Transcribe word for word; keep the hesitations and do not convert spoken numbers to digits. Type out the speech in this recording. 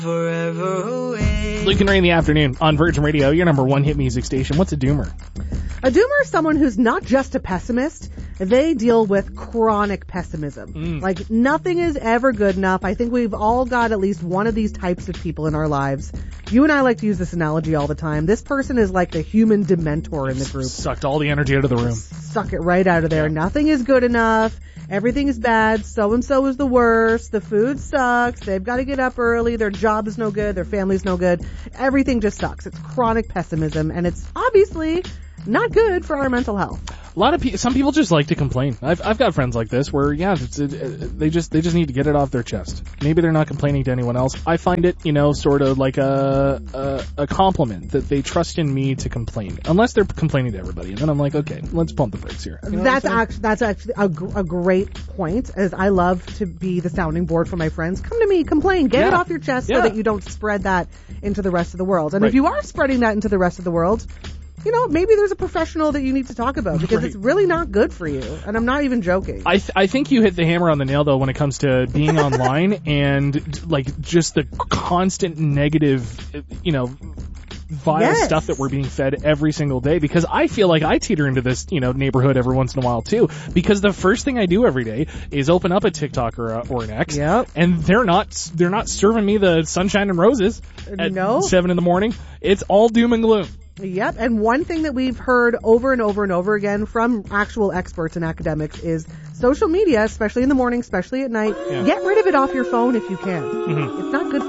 Forever away. Luke and Ray in the afternoon on Virgin Radio, your number one hit music station. What's a doomer? A doomer is someone who's not just a pessimist. They deal with chronic pessimism. Mm. Like, nothing is ever good enough. I think we've all got at least one of these types of people in our lives. You and I like to use this analogy all the time. This person is like the human dementor in the group. Sucked all the energy out of the room. Suck it right out of there. Yeah. Nothing is good enough. Everything is bad. So-and-so is the worst. The food sucks. They've got to get up early. Their job is no good. Their family's no good. Everything just sucks. It's chronic pessimism, and it's obviously not good for our mental health. A lot of people, some people just like to complain. I've I've got friends like this where, yeah, it's, it, it, they just they just need to get it off their chest. Maybe they're not complaining to anyone else. I find it, you know, sort of like a a, a compliment that they trust in me to complain, unless they're complaining to everybody. And then I'm like, okay, let's pump the brakes here. You know that's actually that's actually a, a great point. As I love to be the sounding board for my friends. Come to me, complain, get yeah. it off your chest, yeah. so that you don't spread that into the rest of the world. And right. if you are spreading that into the rest of the world, you know, maybe there's a professional that you need to talk about, because right. it's really not good for you. And I'm not even joking. I th- I think you hit the hammer on the nail, though, when it comes to being online and, like, just the constant negative, you know, vile yes. stuff that we're being fed every single day. Because I feel like I teeter into this, you know, neighborhood every once in a while, too. Because the first thing I do every day is open up a TikTok or, a, or an X. Yep. And they're not, they're not serving me the sunshine and roses at no. seven in the morning. It's all doom and gloom. Yep, and one thing that we've heard over and over and over again from actual experts and academics is social media, especially in the morning, especially at night, yeah. get rid of it off your phone if you can. Mm-hmm. It's not good